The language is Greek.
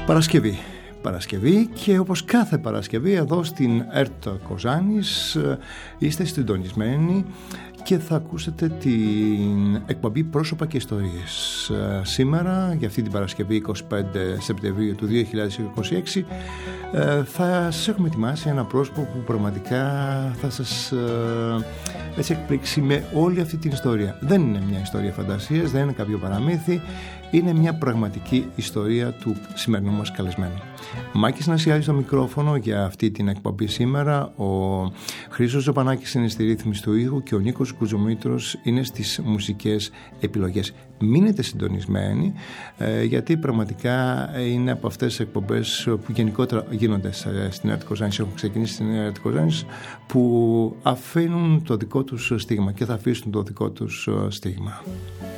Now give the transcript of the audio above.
Παρασκευή και όπως κάθε Παρασκευή εδώ στην ΕΡΤ Κοζάνης είστε συντονισμένοι και θα ακούσετε την εκπομπή Πρόσωπα και Ιστορίες. Σήμερα, για αυτή την Παρασκευή 25 Σεπτεμβρίου του 2026, θα σας έχουμε ετοιμάσει ένα πρόσωπο που πραγματικά θα σας εκπλήξει με όλη αυτή την ιστορία. Δεν είναι μια ιστορία φαντασίας, δεν είναι κάποιο παραμύθι, είναι μια πραγματική ιστορία του σημερινού μας καλεσμένου. Μάκης Νασιάλης στο μικρόφωνο για αυτή την εκπομπή σήμερα. Ο Χρήστος Ζωπανάκης είναι στη ρύθμιση του ήχου και ο Νίκος Κουζουμήτρος είναι στις μουσικές επιλογές. Μείνετε συντονισμένοι, γιατί πραγματικά είναι από αυτές τις εκπομπές που γενικότερα γίνονται στην ΕΡΤ Κοζάνης, έχουν ξεκινήσει στην ΕΡΤ Κοζάνης, που αφήνουν το δικό τους στίγμα και θα αφήσουν το δικό τους στίγμα.